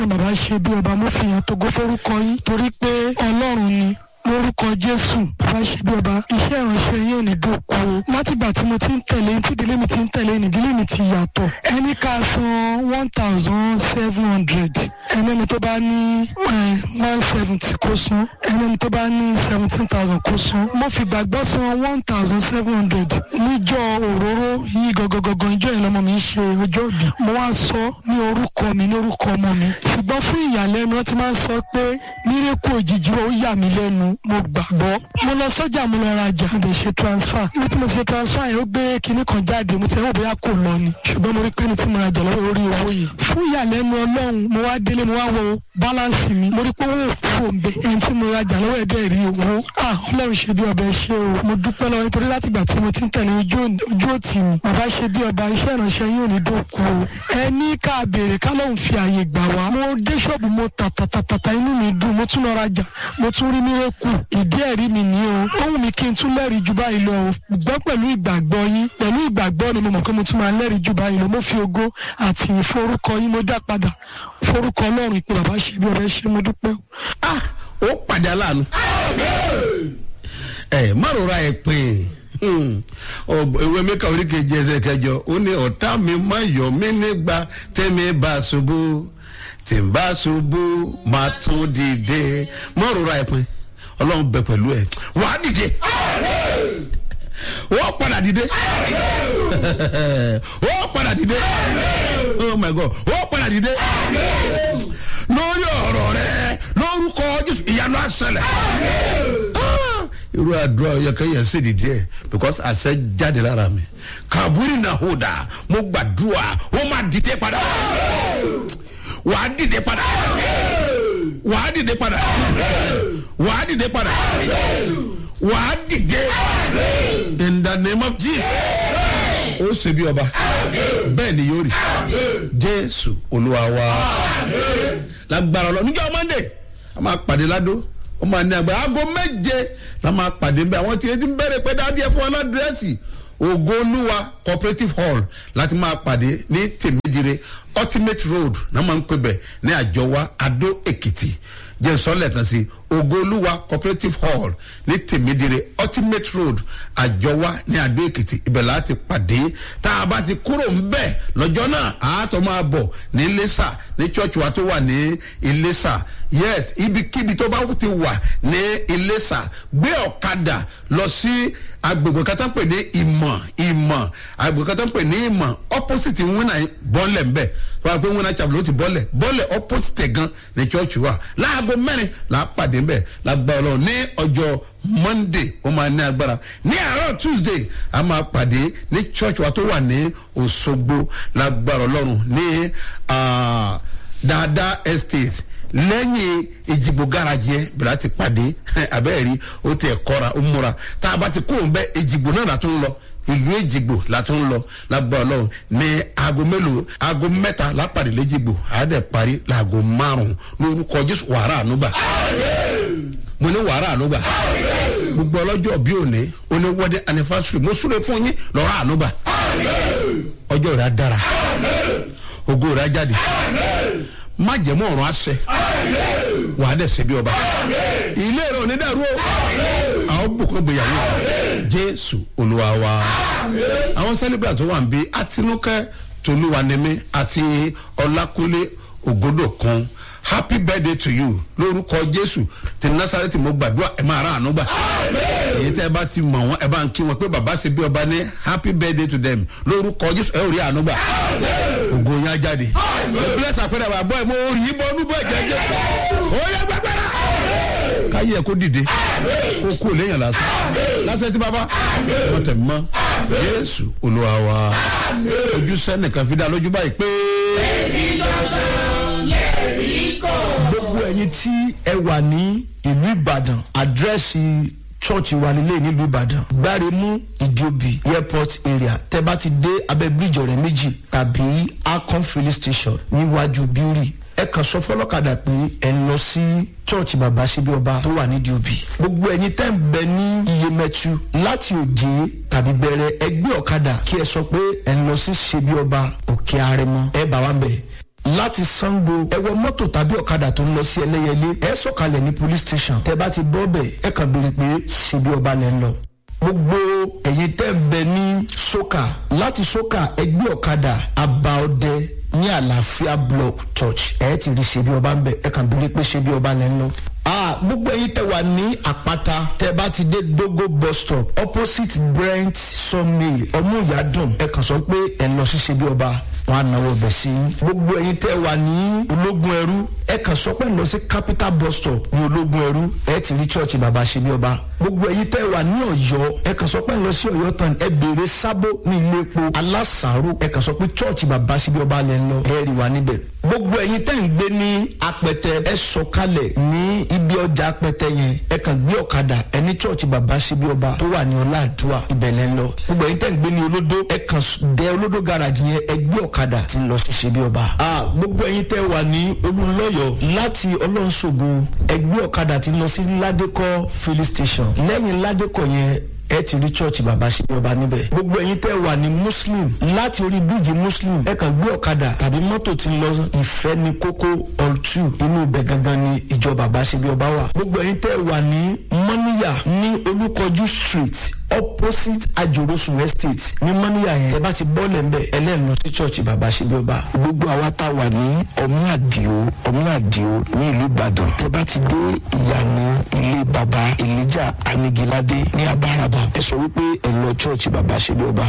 bàbá ṣe bí ọba mo fi hàn togo forúkọ yín torí pé Ọlọ́run ni lórúkọ Jésù. Bàbá ṣe bí ọba iṣẹ́ ìránṣẹ́ yín ò ní dòkú o. Látìgbà tí mo ti ń tẹ̀lé tí ìdílé mi ti ń tẹ̀lé ìdílé mi ti yàtọ̀. Ẹni ká san 1,700 ẹni tó bá ní 170 kó san, ẹni tó bá ní 17,000 kó san. Mo fi gbàgbọ́ san 1,700 níjọ́ òróró yìí gọgọgọgọ ìjọ ìlọmọ mi ń ṣe ọjọ́ òbí. Mo wá sọ ní orúkọ mi ní orúkọ ọmọ mi. Ṣùgbọ́n fún ìyàlẹ́nu wọ́n ti máa ń sọ pé mírèkù òjijì ó yà mí lẹ́nu. Mo gbàgbọ́. Mo lọ sọ́jà mo lọ rajà mo lè ṣe transfer. Ibi tí mo ṣe transfer yẹn ó gbé kinní kan jáde mo ti ẹ̀wọ̀n bóyá kò lọ ni. Ṣùgbọ́n mo rí pé ní tí mo rajà lọ́wọ́ orí owó yìí. Fún ìyàlẹ́nu Ọlọ́run mo wá délé mo wá wo balance mi. Mo rí pé owó òkú òǹbẹ. Ẹni tí mo rajà lọ́wọ́ ẹ̀dẹ́ rí owó. Ọlọ́run ṣe bí ọba ṣe o. Mo dúpẹ́ lọ́wọ́ nítorí látìgbà tí mo ti ń tẹ̀lé ojú òtì mi. Bàbá ṣe bí ọba iṣẹ́ ìránṣẹ́ yín ò ní dòkú o. Ẹni ká béèrè ká lóun fi àyè gbà wá. Mo dé ṣọ́ọ̀bù mo tàtàtàtà inú mi dùn. Mo tún lọ rajà. Mo tún rí mírèkù. Ìdí ẹ̀rí mi ní o. Ohun mi kí n tún lẹ́rìí ju báyìí lọ o. Gbọ́ pẹ̀lú ìgbàgbọ́ yín. Pẹ̀lú ìgbàgbọ́ ni mo mọ̀ pé mo tún máa lẹ́rìí ju báyìí lọ. Mo fi ògo àti ìforúkọ yín mo dá padà. Forúkọ Ọlọ́run ìpè bàbá ṣe bí ọba ṣe mo dúpẹ́ o. Ó pàdé aláàánú. Má rora ẹ pé ìwé mẹ́ka oríkejì ẹsẹ̀ kẹjọ ó ní ọ̀tá mi má yọ̀ mí nígbà tẹ́mi bá ṣubú tí n bá ṣubú máa tún dìde. Má rora ẹ pé Ọlọ́run bẹ pẹ̀lú ẹ wàá dìde wọ́n padà dìde wọ́n padà dìde oh my God wọ́n padà dìde lórí ọ̀rọ̀ rẹ lórúkọ Jésù ìyanu á ṣẹlẹ̀. Irú àdúrà yẹ kẹ́yìn ṣe dìde ẹ̀ because àṣẹ jáde lára mi kàbúrì náà hó dà mo gbàdúrà wọ́n máa dìde padà wàá dìde padà wàá dìde padà wàá dìde padà wàá dìde in the name of Jesus. Ó ṣe bí ọba bẹ́ẹ̀ ni yóò rí Jésù Olúwa wa. Lágbára lọ níjọ́ Monday a máa pàdé ládó ó máa ní agbára aago 7 la máa pàdé nbẹ àwọn tí ẹ ti ń bẹ̀rẹ̀ pé dáadé fún aládírẹ́sì Ògo Olúwa Cooperative Hall láti máa pàdé ní Tèmídire Ultimate Road náà máa ń pè bẹ̀ ní Àjọwá Adó Èkìtì jẹ́ sọ́lẹ̀ kan sí Ògo Olúwa Cooperative Hall ní Tèmídire Ultimate Road Àjọwá ní Adó Èkìtì ibẹ̀ láti pàdé tá a bá ti kúrò ń bẹ̀ lọ́jọ́ náà àátọ́ máa bọ̀ ní Iléṣà ní church wa tó wà ní Iléṣà yes ibikíbi tó bá ti wà ní Iléṣà gbé ọ̀kadà lọ sí agbègbè kan tó ń pè ní ìmọ̀ agbègbè kan tó ń pè ní ìmọ̀ opposite wínà bọ́ọ̀lẹ̀ ńbẹ̀ wọ́n á pé wínà chapel ó ti bọ́ọ̀lẹ̀ opposite gan ní church wa láago 4 là á pàdé ńbẹ̀ lágbára Ọlọ́run ní ọjọ́ Monday ó máa ní agbára ní àárọ̀ Tuesday a máa pàdé ní church wa tó wà ní Òṣogbo lágbára Ọlọ́run ní Dada Estate lẹ́yìn Èjìgbò garage yẹn bẹ̀rẹ̀ ti pàdé abẹ́ẹ̀rí ó ti ẹ̀kọ́ra ó múra tá a bá ti kó òun bẹ́ Èjìgbò náà látún lọ ìlú Èjìgbò látún lọ lágbára Ọlọ́run ní aago mélòó aago 3 lápàdé lẹ́jìgbò àádẹ́ parí láago 5 lórúkọ Jésù wàrà ànúgbà mo ní wàrà ànúgbà gbogbo ọlọ́jọ́ bí òní oní wedding anniversary mo súre fún yín lọ́rọ̀ ànúgbà ọjọ́ rẹ̀ á dára ògo rẹ̀ á jáde má jẹ́ mọ́ ọ̀run àṣẹ wà á dẹ̀ ṣe bí ọba ilé rẹ̀ ò ní dàrú o àwọn bùkún gbéyàwó Jésù Olúwa wa. Àwọn celebrant tó wà ń bí Àtinúkẹ́ Tolúwanimí àti Ọlákúnlé Ògódòkun happy birthday to you lórúkọ Jésù ti Násárẹ́tì mo gbàdúrà ẹ máa rà àánú gbà èyí tẹ́ ẹ bá ti mọ̀ wọ́n ẹ bá ń kí wọn pé bàbá ṣe bí ọba ní happy birthday to them lórúkọ Jésù ẹ ò rí àánú gbà ògo yẹn á jáde bless àpẹẹrẹ bàbá ẹ mo rí i bọ́ọ̀lù bọ́ ẹ̀jẹ̀ ó yẹ gbàgbára káyé ẹ kó dìde kó kú léèyàn lásán tí bàbá wọn tẹ̀ mọ́ Jésù Olúwa wa ojú sẹ́nìkan fi dá lójú báyìí pé gbogbo ẹ̀yin tí ẹ wà ní ìlú Ìbàdàn àdírẹ́sì church wa nílé nílùú Ìbàdàn Gbáremú Ìdíòbí airport area tẹ́ bá ti dé abẹ́ bíríjì ọ̀rẹ́ méjì tàbí Akon filling station níwájú bíórì ẹ kàn sọ fọlọ́kadà pé ẹ ń lọ sí church bàbá ṣebí ọba tó wà ní Ìdíòbí. Gbogbo ẹ̀yin tẹ́ ń bẹ ní Iyemẹtu láti Òjé tàbí Bẹ̀rẹ̀ ẹ gbé ọ̀kadà kí ẹ sọ pé ẹ ń lọ sí ṣebí ọba Òkè Àrẹ̀mọ ẹ bá wa ń bẹ̀. láti Sango ẹ wọ mọ́tò tàbí ọ̀kadà tó ń lọ sí Ẹlẹ́yẹlé ẹ sọ̀kalẹ̀ ní police station tẹ bá ti bọ́ bẹ̀ ẹ kàn béèrè pé ṣe bí ọba lẹ́ ń lọ. gbogbo ẹ̀yin tẹ́ ń bẹ ní Soka láti Soka ẹgbẹ́ ọ̀kadà Àbáọdẹ ní Àlàáfíà block church ẹ ti rí ṣe bí ọba ń bẹ ẹ kàn béèrè pé ṣe bí ọba lẹ́ ń lọ. gbogbo ẹ̀yin tẹ́ wà ní Àpáta tẹ́ bá ti dé Dogo bus stop opposite Brent Sawmill Ọmúyàdùn ẹ kàn sọ pé ẹ lọ sí ṣe bí ọba wọn á náwó bẹ̀ sí i. gbogbo ẹ̀yin tẹ́ wà ní Ológun Ẹrú ẹ kàn sọ pé lọ sí Capital bus stop ní Ológun Ẹrú ẹ ti rí church bàbá ṣe bí ọba. gbogbo ẹ̀yin tẹ́ wà ní Ọ̀yọ́ ẹ kàn sọ pé lọ sí Ọ̀yọ́ tán ẹ béèrè Sábó ní ilé epo Alásàárò ẹ kàn sọ pé church bàbá ṣe bí ọba lẹ́ ń lọ ẹ rí wa níbẹ̀. gbogbo ẹ̀yin tẹ́ ń gbé ní Apẹtẹ ẹ sọ̀kalẹ̀ ní ibi ọjà Apẹtẹ yẹn ẹ kàn gbé ọ̀kadà ẹ ní church bàbá ṣe bí ọba tó wà ní Ọláàdúà ibẹ̀ lẹ́ ń lọ. gbogbo ẹ̀yin tẹ́ ń gbé ní Olódó ẹ kàn dé Olódó garage yẹn ẹ gbé ọ̀kadà tí ń lọ sí ṣe bí ọba. gbogbo ẹ̀yin tẹ́ wà ní Olúnlọ́yọ̀ láti Ọlọ́nṣògo ẹ gbé ọ̀kadà tí ń lọ sí Ládékọ̀ filling station lẹ́yìn Ládékọ̀ yẹn ẹ ti rí church bàbá ṣe bí ọba níbẹ̀. gbogbo ẹ̀yin tẹ́ wà ní Muslim láti orí bíríjì Muslim ẹ kàn gbé ọ̀kadà tàbí mọ́tò tí ń lọ Ìfẹ́ ní Kókó all two inú ibẹ̀ gangan ni ìjọ bàbá ṣe bí ọba wà. gbogbo ẹ̀yin tẹ́ wà ní Mọ́níyà ní Olúkọjú street opposite Ajorosun estate ní Mọ́níyà yẹn ẹ bá ti bọ́ọ̀lẹ̀ ńbẹ̀ ẹlẹ́nu lọ sí church bàbá ṣe bí ọba. gbogbo àwa tá a wà ní Ọmí-Àdìó ní ìlú Ìbàdàn ẹ bá ti dé ìyànà ilé bàbá Elijah Anigilade ní Abáraba ẹ sọ wípé ẹ lọ church bàbá ṣe bí ọba